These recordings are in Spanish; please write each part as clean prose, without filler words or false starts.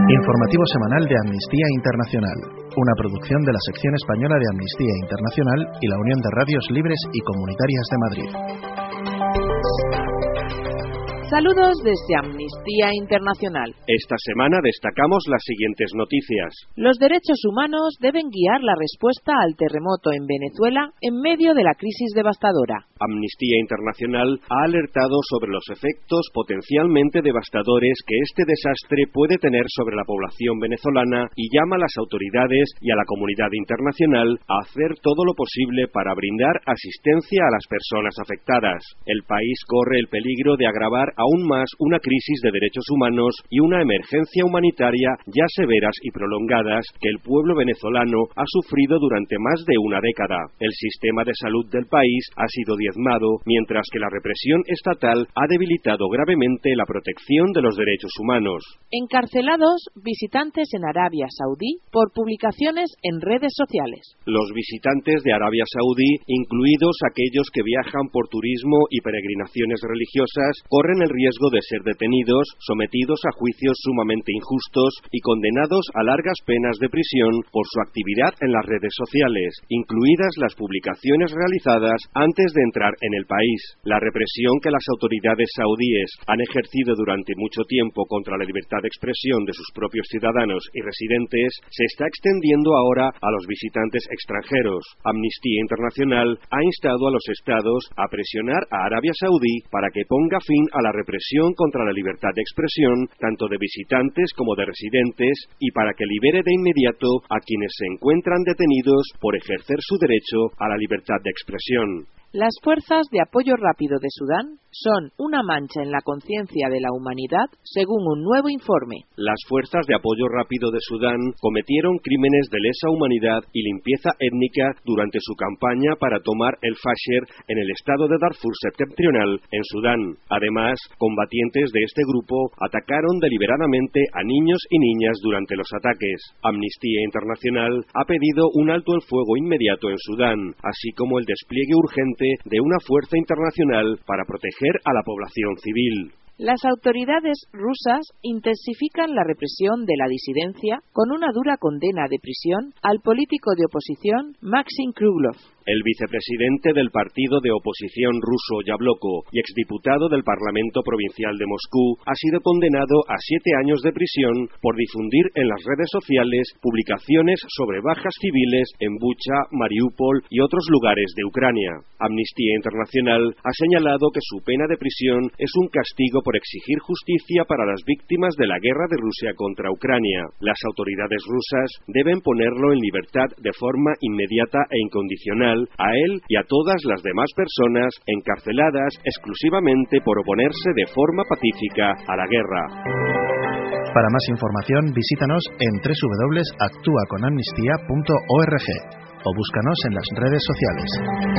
Informativo semanal de Amnistía Internacional, una producción de la sección española de Amnistía Internacional y la Unión de Radios Libres y Comunitarias de Madrid. Saludos desde Amnistía Internacional. Esta semana destacamos las siguientes noticias. Los derechos humanos deben guiar la respuesta al terremoto en Venezuela en medio de la crisis devastadora. Amnistía Internacional ha alertado sobre los efectos potencialmente devastadores que este desastre puede tener sobre la población venezolana y llama a las autoridades y a la comunidad internacional a hacer todo lo posible para brindar asistencia a las personas afectadas. El país corre el peligro de agravar aún más una crisis de derechos humanos y una emergencia humanitaria ya severas y prolongadas que el pueblo venezolano ha sufrido durante más de una década. El sistema de salud del país ha sido diezmado, mientras que la represión estatal ha debilitado gravemente la protección de los derechos humanos. Encarcelados visitantes en Arabia Saudí por publicaciones en redes sociales. Los visitantes de Arabia Saudí, incluidos aquellos que viajan por turismo y peregrinaciones religiosas, corren el riesgo de ser detenidos, sometidos a juicios sumamente injustos y condenados a largas penas de prisión por su actividad en las redes sociales, incluidas las publicaciones realizadas antes de entrar en el país. La represión que las autoridades saudíes han ejercido durante mucho tiempo contra la libertad de expresión de sus propios ciudadanos y residentes se está extendiendo ahora a los visitantes extranjeros. Amnistía Internacional ha instado a los estados a presionar a Arabia Saudí para que ponga fin a la represión contra la libertad de expresión, tanto de visitantes como de residentes, y para que libere de inmediato a quienes se encuentran detenidos por ejercer su derecho a la libertad de expresión. Las fuerzas de apoyo rápido de Sudán son una mancha en la conciencia de la humanidad, según un nuevo informe. Las fuerzas de apoyo rápido de Sudán cometieron crímenes de lesa humanidad y limpieza étnica durante su campaña para tomar el Fasher en el estado de Darfur septentrional, en Sudán. Además, combatientes de este grupo atacaron deliberadamente a niños y niñas durante los ataques. Amnistía Internacional ha pedido un alto el fuego inmediato en Sudán, así como el despliegue urgente de una fuerza internacional para proteger a la población civil. Las autoridades rusas intensifican la represión de la disidencia con una dura condena de prisión al político de oposición Maxim Kruglov. El vicepresidente del partido de oposición ruso Yabloko y exdiputado del Parlamento Provincial de Moscú ha sido condenado a 7 años de prisión por difundir en las redes sociales publicaciones sobre bajas civiles en Bucha, Mariupol y otros lugares de Ucrania. Amnistía Internacional ha señalado que su pena de prisión es un castigo por exigir justicia para las víctimas de la guerra de Rusia contra Ucrania. Las autoridades rusas deben ponerlo en libertad de forma inmediata e incondicional a él y a todas las demás personas encarceladas exclusivamente por oponerse de forma pacífica a la guerra. Para más información, visítanos en www.actuaconamnistía.org o búscanos en las redes sociales.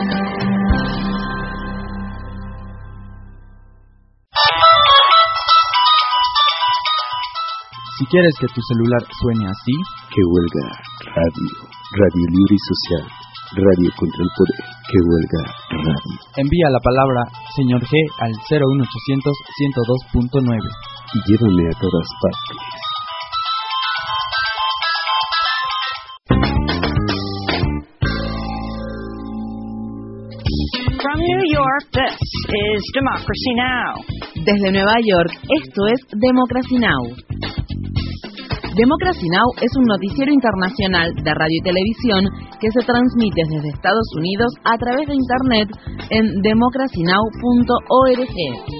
Si quieres que tu celular suene así, que huelga radio, radio libre y social, radio contra el poder, que huelga radio. Envía la palabra Señor G al 01800 102.9 y llévame a todas partes. From New York, this is Democracy Now! Desde Nueva York, esto es Democracy Now! Democracy Now! Es un noticiero internacional de radio y televisión que se transmite desde Estados Unidos a través de Internet en democracynow.org.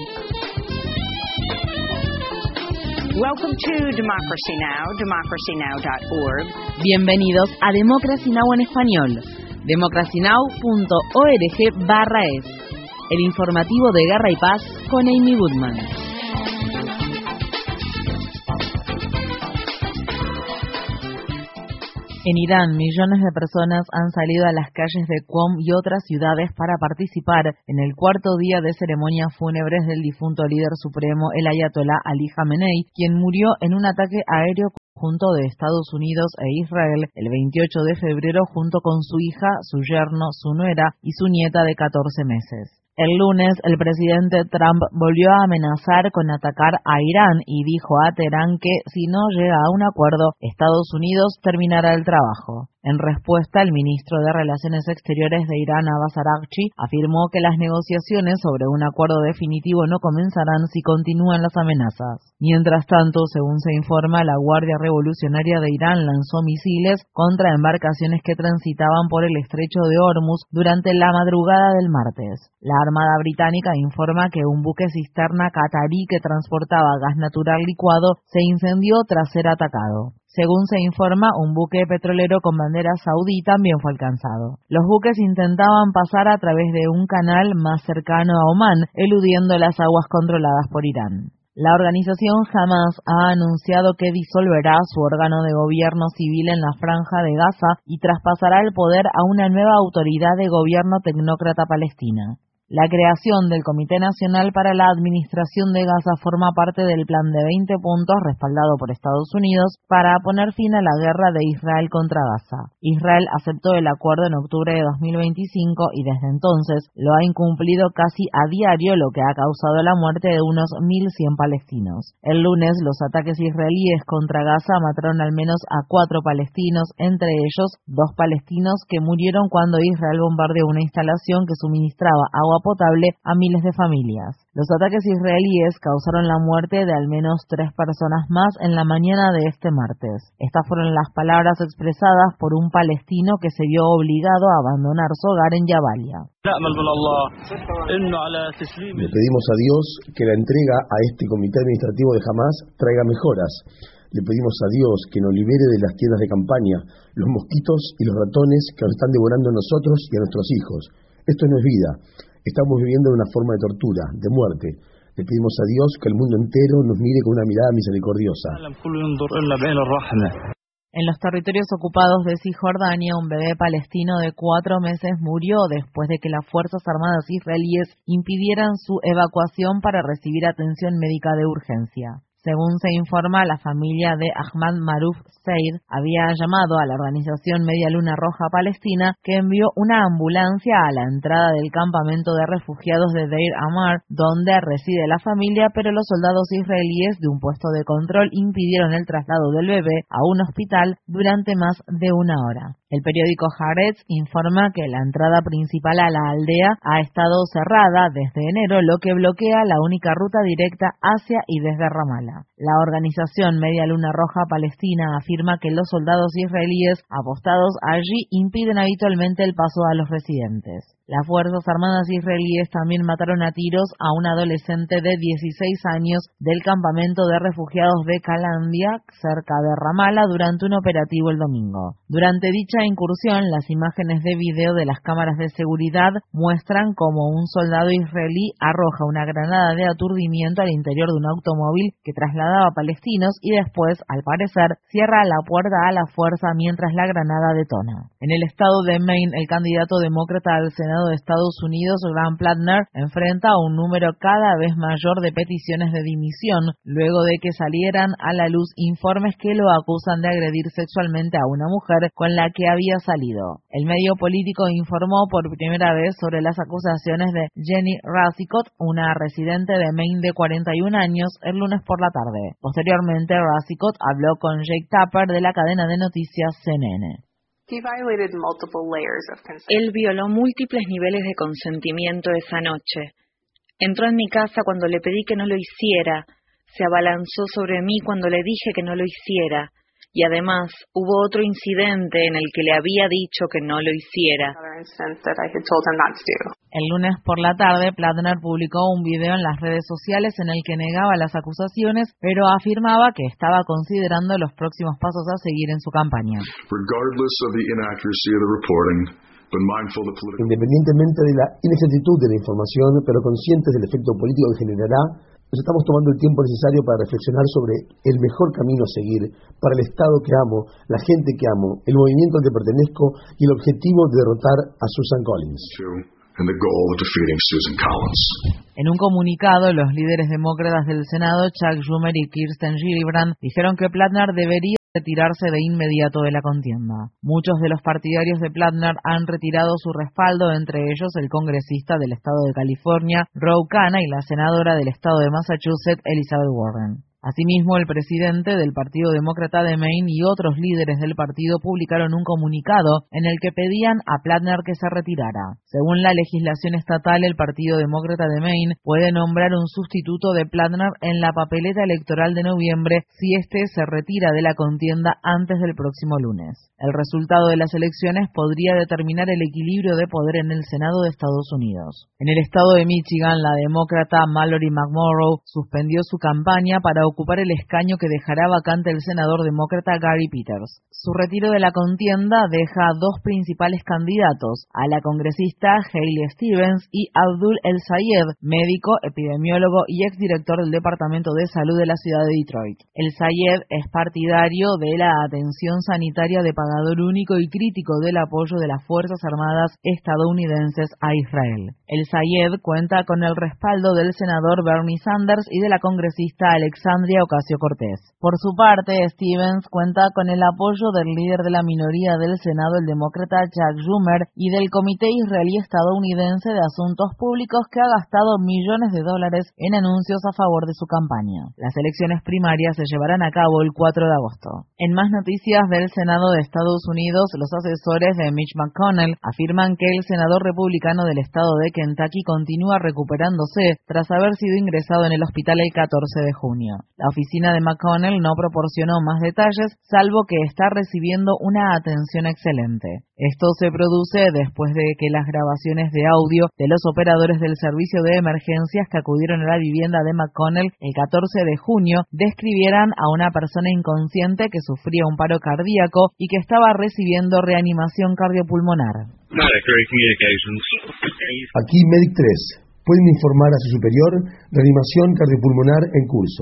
Welcome to Democracy Now!, democracynow.org. Bienvenidos a Democracy Now! En español, democracynow.org/es, el informativo de Guerra y Paz con Amy Goodman. En Irán, millones de personas han salido a las calles de Qom y otras ciudades para participar en el cuarto día de ceremonias fúnebres del difunto líder supremo, el ayatolá Ali Jamenei, quien murió en un ataque aéreo conjunto de Estados Unidos e Israel el 28 de febrero junto con su hija, su yerno, su nuera y su nieta de 14 meses. El lunes, el presidente Trump volvió a amenazar con atacar a Irán y dijo a Teherán que, si no llega a un acuerdo, Estados Unidos terminará el trabajo. En respuesta, el ministro de Relaciones Exteriores de Irán, Abbas Araghchi, afirmó que las negociaciones sobre un acuerdo definitivo no comenzarán si continúan las amenazas. Mientras tanto, según se informa, la Guardia Revolucionaria de Irán lanzó misiles contra embarcaciones que transitaban por el estrecho de Hormuz durante la madrugada del martes. La Armada Británica informa que un buque cisterna catarí que transportaba gas natural licuado se incendió tras ser atacado. Según se informa, un buque petrolero con bandera saudí también fue alcanzado. Los buques intentaban pasar a través de un canal más cercano a Omán, eludiendo las aguas controladas por Irán. La organización Hamas ha anunciado que disolverá su órgano de gobierno civil en la Franja de Gaza y traspasará el poder a una nueva autoridad de gobierno tecnócrata palestina. La creación del Comité Nacional para la Administración de Gaza forma parte del plan de 20 puntos respaldado por Estados Unidos para poner fin a la guerra de Israel contra Gaza. Israel aceptó el acuerdo en octubre de 2025 y desde entonces lo ha incumplido casi a diario, lo que ha causado la muerte de unos 1.100 palestinos. El lunes, los ataques israelíes contra Gaza mataron al menos a 4 palestinos, entre ellos 2 palestinos que murieron cuando Israel bombardeó una instalación que suministraba agua potable a miles de familias. Los ataques israelíes causaron la muerte de al menos 3 personas más en la mañana de este martes. Estas fueron las palabras expresadas por un palestino que se vio obligado a abandonar su hogar en Jabalia. Le pedimos a Dios que la entrega a este comité administrativo de Hamas traiga mejoras. Le pedimos a Dios que nos libere de las tiendas de campaña, los mosquitos y los ratones que nos están devorando a nosotros y a nuestros hijos. Esto no es vida. Estamos viviendo de una forma de tortura, de muerte. Le pedimos a Dios que el mundo entero nos mire con una mirada misericordiosa. En los territorios ocupados de Cisjordania, un bebé palestino de 4 meses murió después de que las Fuerzas Armadas israelíes impidieran su evacuación para recibir atención médica de urgencia. Según se informa, la familia de Ahmad Maruf Said había llamado a la organización Media Luna Roja Palestina, que envió una ambulancia a la entrada del campamento de refugiados de Deir Amar, donde reside la familia, pero los soldados israelíes de un puesto de control impidieron el traslado del bebé a un hospital durante más de 1 hora. El periódico Haaretz informa que la entrada principal a la aldea ha estado cerrada desde enero, lo que bloquea la única ruta directa hacia y desde Ramallah. La organización Media Luna Roja Palestina afirma que los soldados israelíes apostados allí impiden habitualmente el paso a los residentes. Las Fuerzas Armadas israelíes también mataron a tiros a un adolescente de 16 años del campamento de refugiados de Calandia, cerca de Ramallah, durante un operativo el domingo. Durante dicha incursión, las imágenes de video de las cámaras de seguridad muestran cómo un soldado israelí arroja una granada de aturdimiento al interior de un automóvil que trasladaba palestinos y después, al parecer, cierra la puerta a la fuerza mientras la granada detona. En el estado de Maine, el candidato demócrata al Senado de Estados Unidos, Graham Platner, enfrenta a un número cada vez mayor de peticiones de dimisión luego de que salieran a la luz informes que lo acusan de agredir sexualmente a una mujer con la que había salido. El medio político informó por primera vez sobre las acusaciones de Jenny Rasikot, una residente de Maine de 41 años, el lunes por la tarde. Posteriormente, Rasikot habló con Jake Tapper de la cadena de noticias CNN. Él violó múltiples niveles de consentimiento esa noche. Entró en mi casa cuando le pedí que no lo hiciera, se abalanzó sobre mí cuando le dije que no lo hiciera, y además hubo otro incidente en el que le había dicho que no lo hiciera. El lunes por la tarde, Platner publicó un video en las redes sociales en el que negaba las acusaciones, pero afirmaba que estaba considerando los próximos pasos a seguir en su campaña. Independientemente de la inexactitud de la información, pero conscientes del efecto político que generará, nos estamos tomando el tiempo necesario para reflexionar sobre el mejor camino a seguir para el Estado que amo, la gente que amo, el movimiento al que pertenezco y el objetivo de derrotar a Susan Collins. En un comunicado, los líderes demócratas del Senado, Chuck Schumer y Kirsten Gillibrand, dijeron que Platner debería retirarse de inmediato de la contienda. Muchos de los partidarios de Platner han retirado su respaldo, entre ellos el congresista del estado de California, Ro Khanna, y la senadora del estado de Massachusetts, Elizabeth Warren. Asimismo, el presidente del Partido Demócrata de Maine y otros líderes del partido publicaron un comunicado en el que pedían a Platner que se retirara. Según la legislación estatal, el Partido Demócrata de Maine puede nombrar un sustituto de Platner en la papeleta electoral de noviembre si éste se retira de la contienda antes del próximo lunes. El resultado de las elecciones podría determinar el equilibrio de poder en el Senado de Estados Unidos. En el estado de Michigan, la demócrata Mallory McMorrow suspendió su campaña para ocupar el escaño que dejará vacante el senador demócrata Gary Peters. Su retiro de la contienda deja a dos principales candidatos, a la congresista Haley Stevens y Abdul El Sayed, médico, epidemiólogo y exdirector del Departamento de Salud de la ciudad de Detroit. El Sayed es partidario de la atención sanitaria de pagador único y crítico del apoyo de las Fuerzas Armadas estadounidenses a Israel. El Sayed cuenta con el respaldo del senador Bernie Sanders y de la congresista Alexandria Ocasio-Cortez. Por su parte, Stevens cuenta con el apoyo del líder de la minoría del Senado, el demócrata Chuck Schumer, y del Comité Israelí Estadounidense de Asuntos Públicos, que ha gastado millones de dólares en anuncios a favor de su campaña. Las elecciones primarias se llevarán a cabo el 4 de agosto. En más noticias del Senado de Estados Unidos, los asesores de Mitch McConnell afirman que el senador republicano del estado de Kentucky continúa recuperándose tras haber sido ingresado en el hospital el 14 de junio. La oficina de McConnell no proporcionó más detalles, salvo que está recibiendo una atención excelente. Esto se produce después de que las grabaciones de audio de los operadores del servicio de emergencias que acudieron a la vivienda de McConnell el 14 de junio describieran a una persona inconsciente que sufría un paro cardíaco y que estaba recibiendo reanimación cardiopulmonar. Aquí Medic 3. Pueden informar a su superior, reanimación cardiopulmonar en curso.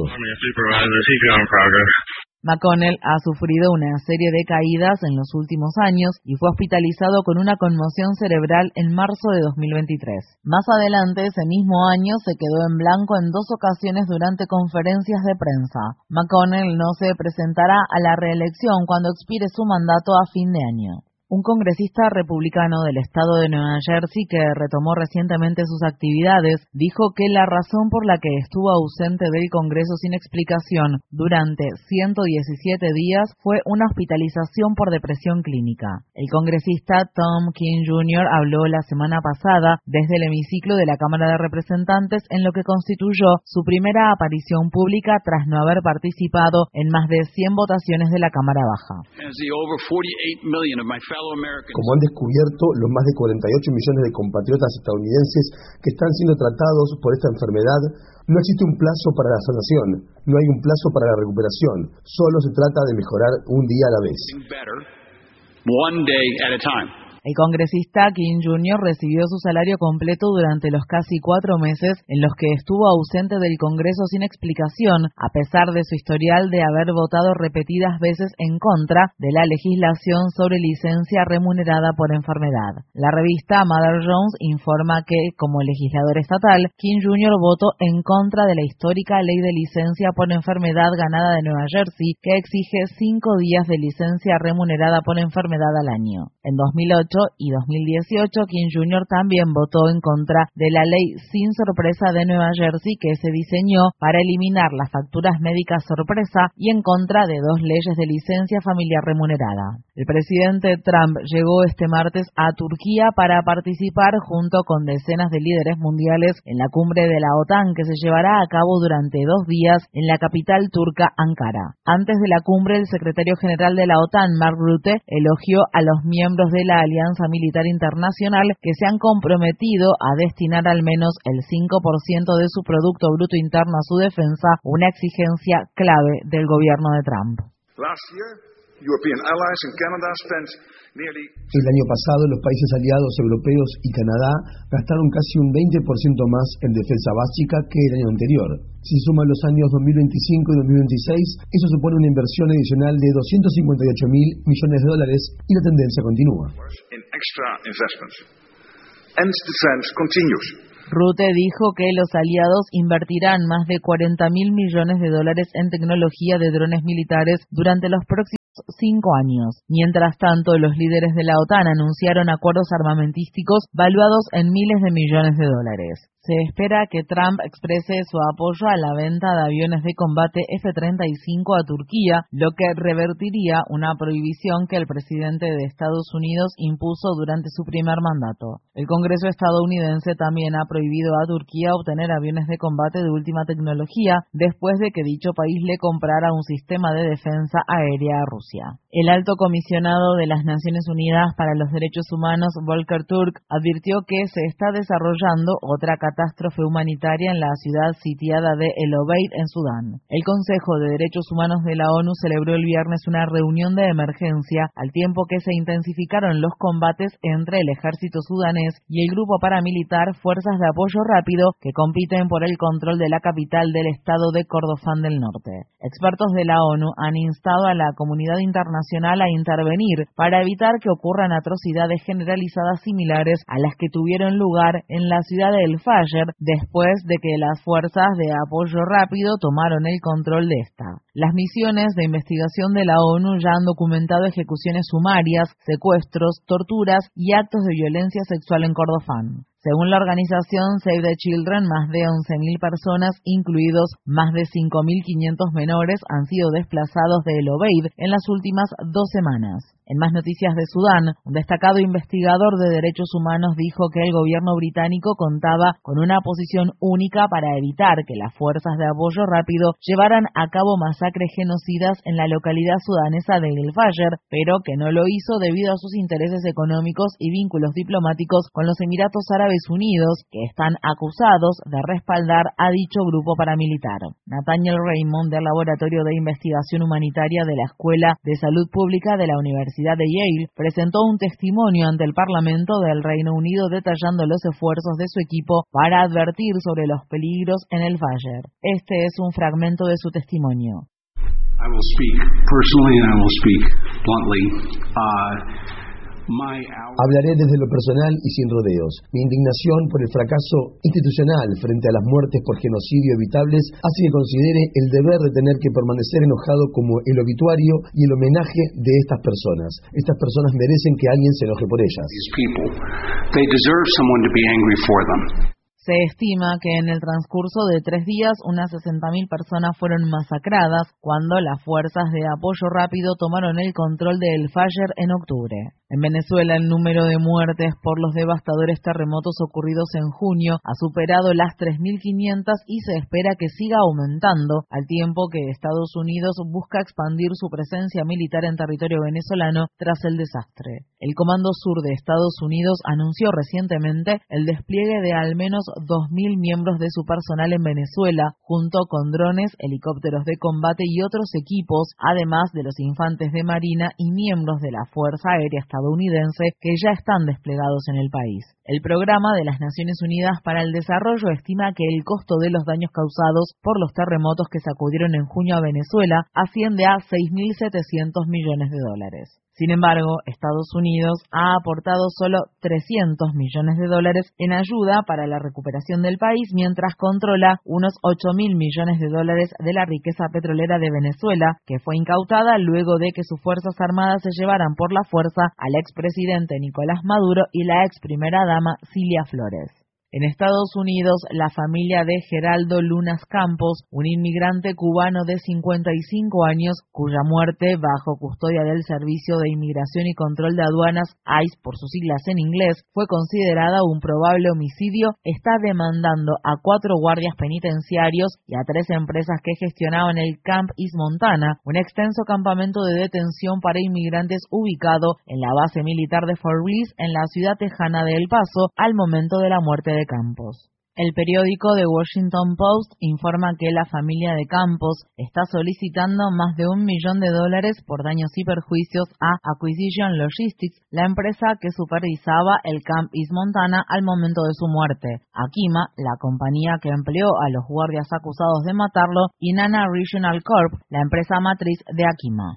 McConnell ha sufrido una serie de caídas en los últimos años y fue hospitalizado con una conmoción cerebral en marzo de 2023. Más adelante, ese mismo año, se quedó en blanco en 2 ocasiones durante conferencias de prensa. McConnell no se presentará a la reelección cuando expire su mandato a fin de año. Un congresista republicano del estado de Nueva Jersey, que retomó recientemente sus actividades, dijo que la razón por la que estuvo ausente del Congreso sin explicación durante 117 días fue una hospitalización por depresión clínica. El congresista Tom King Jr. habló la semana pasada desde el hemiciclo de la Cámara de Representantes en lo que constituyó su primera aparición pública tras no haber participado en más de 100 votaciones de la Cámara Baja. Como han descubierto los más de 48 millones de compatriotas estadounidenses que están siendo tratados por esta enfermedad, no existe un plazo para la sanación, no hay un plazo para la recuperación, solo se trata de mejorar un día a la vez. El congresista King Jr. recibió su salario completo durante los casi 4 meses en los que estuvo ausente del Congreso sin explicación, a pesar de su historial de haber votado repetidas veces en contra de la legislación sobre licencia remunerada por enfermedad. La revista Mother Jones informa que, como legislador estatal, King Jr. votó en contra de la histórica ley de licencia por enfermedad ganada de Nueva Jersey, que exige 5 días de licencia remunerada por enfermedad al año. En 2008 y 2018, King Jr. también votó en contra de la ley sin sorpresa de Nueva Jersey que se diseñó para eliminar las facturas médicas sorpresa y en contra de 2 leyes de licencia familiar remunerada. El presidente Trump llegó este martes a Turquía para participar junto con decenas de líderes mundiales en la cumbre de la OTAN que se llevará a cabo durante 2 días en la capital turca, Ankara. Antes de la cumbre, el secretario general de la OTAN, Mark Rutte, elogió a los miembros de la Alianza Militar Internacional que se han comprometido a destinar al menos el 5% de su Producto Bruto Interno a su defensa, una exigencia clave del gobierno de Trump. El año pasado, los países aliados europeos y Canadá gastaron casi un 20% más en defensa básica que el año anterior. Si suman los años 2025 y 2026, eso supone una inversión adicional de $258.000 millones y la tendencia continúa. Rutte dijo que los aliados invertirán más de $40.000 millones en tecnología de drones militares durante los próximos 5 años. Mientras tanto, los líderes de la OTAN anunciaron acuerdos armamentísticos valuados en miles de millones de dólares. Se espera que Trump exprese su apoyo a la venta de aviones de combate F-35 a Turquía, lo que revertiría una prohibición que el presidente de Estados Unidos impuso durante su primer mandato. El Congreso estadounidense también ha prohibido a Turquía obtener aviones de combate de última tecnología después de que dicho país le comprara un sistema de defensa aérea a Rusia. El alto comisionado de las Naciones Unidas para los Derechos Humanos, Volker Turk, advirtió que se está desarrollando otra catástrofe humanitaria en la ciudad sitiada de El Obeid, en Sudán. El Consejo de Derechos Humanos de la ONU celebró el viernes una reunión de emergencia al tiempo que se intensificaron los combates entre el ejército sudanés y el grupo paramilitar Fuerzas de Apoyo Rápido que compiten por el control de la capital del estado de Kordofán del Norte. Expertos de la ONU han instado a la comunidad internacional a intervenir para evitar que ocurran atrocidades generalizadas similares a las que tuvieron lugar en la ciudad de El Fayer después de que las fuerzas de apoyo rápido tomaron el control de esta. Las misiones de investigación de la ONU ya han documentado ejecuciones sumarias, secuestros, torturas y actos de violencia sexual en Kordofán. Según la organización Save the Children, más de 11.000 personas, incluidos más de 5.500 menores, han sido desplazados de El Obeid en las últimas 2 semanas. En más noticias de Sudán, un destacado investigador de derechos humanos dijo que el gobierno británico contaba con una posición única para evitar que las fuerzas de apoyo rápido llevaran a cabo masacres genocidas en la localidad sudanesa de El Fayer, pero que no lo hizo debido a sus intereses económicos y vínculos diplomáticos con los Emiratos Árabes Unidos, que están acusados de respaldar a dicho grupo paramilitar. Nathaniel Raymond, del Laboratorio de Investigación Humanitaria de la Escuela de Salud Pública de la Universidad de Yale, presentó un testimonio ante el Parlamento del Reino Unido detallando los esfuerzos de su equipo para advertir sobre los peligros en El Fayer. Este es un fragmento de su testimonio. I will speak personally and I will speak bluntly. Hablaré desde lo personal y sin rodeos. Mi indignación por el fracaso institucional frente a las muertes por genocidio evitables hace que considere el deber de tener que permanecer enojado como el obituario y el homenaje de estas personas. Estas personas merecen que alguien se enoje por ellas. They deserve someone to be angry for them. Se estima que en el transcurso de 3 días unas 60.000 personas fueron masacradas cuando las fuerzas de apoyo rápido tomaron el control de El Fayer en octubre. En Venezuela, el número de muertes por los devastadores terremotos ocurridos en junio ha superado las 3.500 y se espera que siga aumentando, al tiempo que Estados Unidos busca expandir su presencia militar en territorio venezolano tras el desastre. El Comando Sur de Estados Unidos anunció recientemente el despliegue de al menos 2.000 miembros de su personal en Venezuela, junto con drones, helicópteros de combate y otros equipos, además de los infantes de Marina y miembros de la Fuerza Aérea estadounidense que ya están desplegados en el país. El Programa de las Naciones Unidas para el Desarrollo estima que el costo de los daños causados por los terremotos que sacudieron en junio a Venezuela asciende a $6.700 millones. Sin embargo, Estados Unidos ha aportado solo $300 millones en ayuda para la recuperación del país, mientras controla unos $8.000 millones de la riqueza petrolera de Venezuela, que fue incautada luego de que sus fuerzas armadas se llevaran por la fuerza al expresidente Nicolás Maduro y la ex primera dama Cilia Flores. En Estados Unidos, la familia de Geraldo Lunas Campos, un inmigrante cubano de 55 años, cuya muerte bajo custodia del Servicio de Inmigración y Control de Aduanas, ICE por sus siglas en inglés, fue considerada un probable homicidio, está demandando a 4 guardias penitenciarios y a 3 empresas que gestionaban el Camp East Montana, un extenso campamento de detención para inmigrantes ubicado en la base militar de Fort Bliss en la ciudad tejana de El Paso al momento de la muerte de Campos. El periódico The Washington Post informa que la familia de Campos está solicitando más de $1 millón por daños y perjuicios a Acquisition Logistics, la empresa que supervisaba el Camp East Montana al momento de su muerte, Akima, la compañía que empleó a los guardias acusados de matarlo, y Nana Regional Corp, la empresa matriz de Akima.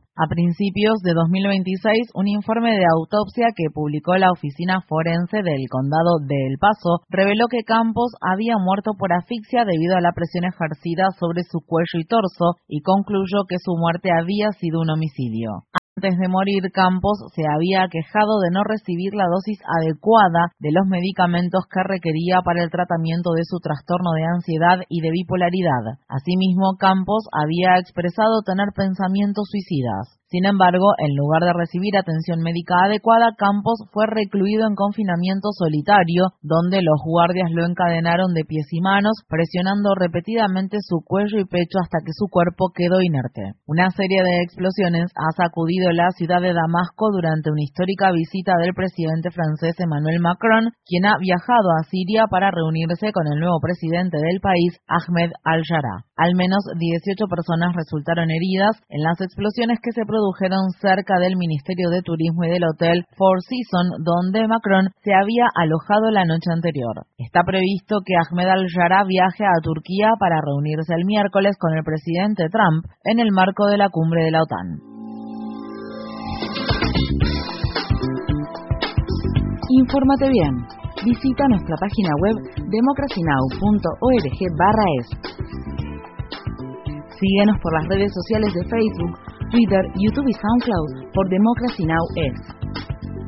A principios de 2026, un informe de autopsia que publicó la Oficina Forense del Condado de El Paso reveló que Campos había muerto por asfixia debido a la presión ejercida sobre su cuello y torso y concluyó que su muerte había sido un homicidio. Antes de morir, Campos se había quejado de no recibir la dosis adecuada de los medicamentos que requería para el tratamiento de su trastorno de ansiedad y de bipolaridad. Asimismo, Campos había expresado tener pensamientos suicidas. Sin embargo, en lugar de recibir atención médica adecuada, Campos fue recluido en confinamiento solitario, donde los guardias lo encadenaron de pies y manos, presionando repetidamente su cuello y pecho hasta que su cuerpo quedó inerte. Una serie de explosiones ha sacudido la ciudad de Damasco durante una histórica visita del presidente francés Emmanuel Macron, quien ha viajado a Siria para reunirse con el nuevo presidente del país, Ahmed al-Jarrah. Al menos 18 personas resultaron heridas en las explosiones que se produjeron cerca del Ministerio de Turismo y del Hotel Four Seasons, donde Macron se había alojado la noche anterior. Está previsto que Ahmed al-Jarrah viaje a Turquía para reunirse el miércoles con el presidente Trump en el marco de la cumbre de la OTAN. Infórmate bien. Visita nuestra página web democracynow.org/es. Síguenos por las redes sociales de Facebook, Twitter, YouTube y SoundCloud por Democracy Now! Es.